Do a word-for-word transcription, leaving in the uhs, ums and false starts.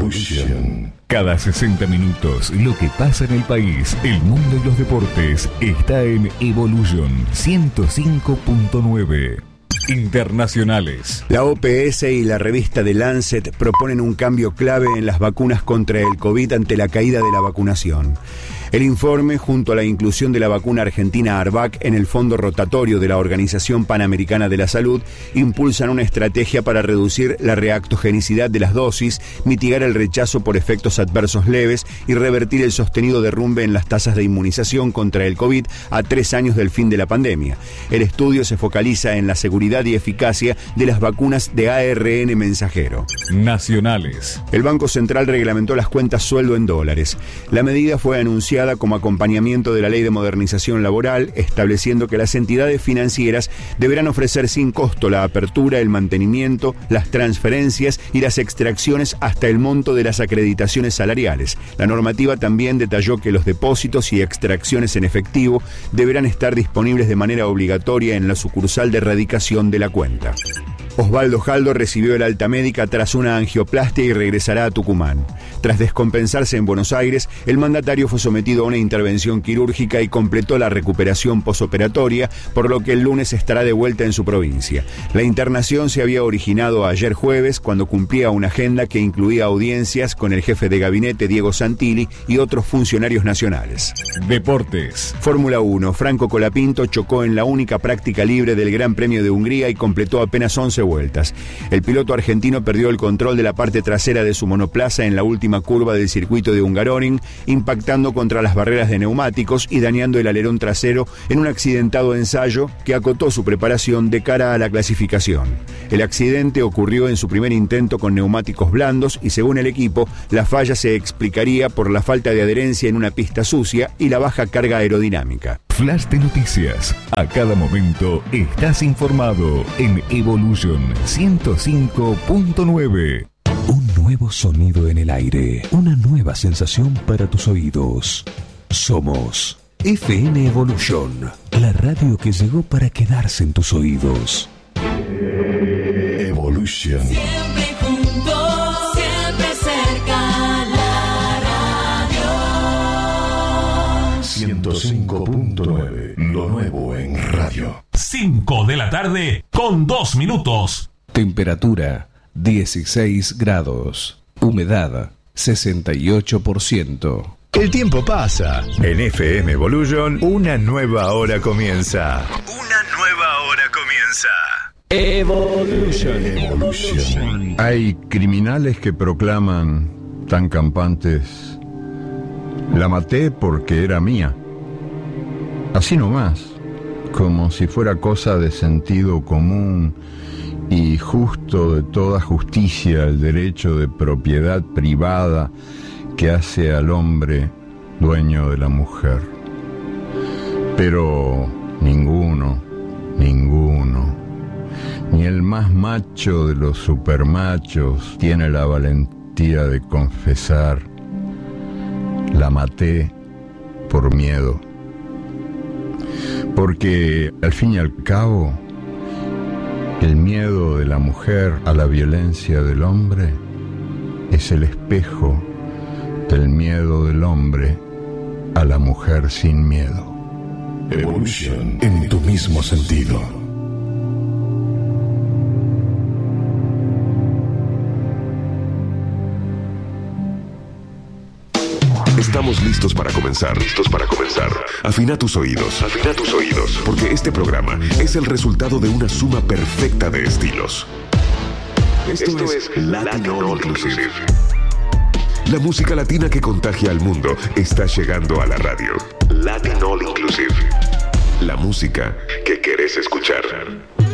Evolution. Cada sesenta minutos, lo que pasa en el país, el mundo y los deportes, está en Evolution ciento cinco punto nueve. Internacionales. La O P S y la revista The Lancet proponen un cambio clave en las vacunas contra el COVID ante la caída de la vacunación. El informe, junto a la inclusión de la vacuna argentina Arvac en el fondo rotatorio de la Organización Panamericana de la Salud, impulsan una estrategia para reducir la reactogenicidad de las dosis, mitigar el rechazo por efectos adversos leves y revertir el sostenido derrumbe en las tasas de inmunización contra el COVID a tres años del fin de la pandemia. El estudio se focaliza en la seguridad y eficacia de las vacunas de A R N mensajero. Nacionales. El Banco Central reglamentó las cuentas sueldo en dólares. La medida fue anunciada como acompañamiento de la Ley de Modernización Laboral, estableciendo que las entidades financieras deberán ofrecer sin costo la apertura, el mantenimiento, las transferencias y las extracciones hasta el monto de las acreditaciones salariales. La normativa también detalló que los depósitos y extracciones en efectivo deberán estar disponibles de manera obligatoria en la sucursal de erradicación de la cuenta. Osvaldo Jaldo recibió el alta médica tras una angioplastia y regresará a Tucumán. Tras descompensarse en Buenos Aires, el mandatario fue sometido a una intervención quirúrgica y completó la recuperación posoperatoria, por lo que el lunes estará de vuelta en su provincia. La internación se había originado ayer jueves, cuando cumplía una agenda que incluía audiencias con el jefe de gabinete Diego Santilli y otros funcionarios nacionales. Deportes. Fórmula uno. Franco Colapinto chocó en la única práctica libre del Gran Premio de Hungría y completó apenas once vueltas. El piloto argentino perdió el control de la parte trasera de su monoplaza en la última curva del circuito de Hungaroring, impactando contra las barreras de neumáticos y dañando el alerón trasero en un accidentado ensayo que acotó su preparación de cara a la clasificación. El accidente ocurrió en su primer intento con neumáticos blandos y, según el equipo, la falla se explicaría por la falta de adherencia en una pista sucia y la baja carga aerodinámica. Flash de noticias. A cada momento estás informado en Evolution ciento cinco punto nueve. Un nuevo sonido en el aire, una nueva sensación para tus oídos. Somos F M Evolution, la radio que llegó para quedarse en tus oídos. Evolution. Siempre juntos, siempre cerca, la radio. ciento cinco punto nueve. Lo nuevo en radio. cinco de la tarde con dos minutos. Temperatura dieciséis grados. Humedad sesenta y ocho por ciento. El tiempo pasa. En F M Evolution, una nueva hora comienza. Una nueva hora comienza. Evolution. Evolution. Hay criminales que proclaman tan campantes: la maté porque era mía. Así nomás, como si fuera cosa de sentido común y justo de toda justicia el derecho de propiedad privada que hace al hombre dueño de la mujer. Pero ninguno, ninguno, ni el más macho de los supermachos tiene la valentía de confesar: la maté por miedo. Porque al fin y al cabo, el miedo de la mujer a la violencia del hombre es el espejo del miedo del hombre a la mujer sin miedo. Evolution en tu mismo sentido. Estamos listos para comenzar. Listos para comenzar. Afina tus oídos. Afina tus oídos. Porque este programa es el resultado de una suma perfecta de estilos. Esto, Esto es, es Latin All Inclusive. La música latina que contagia al mundo está llegando a la radio. Latin All Inclusive. La música que querés escuchar.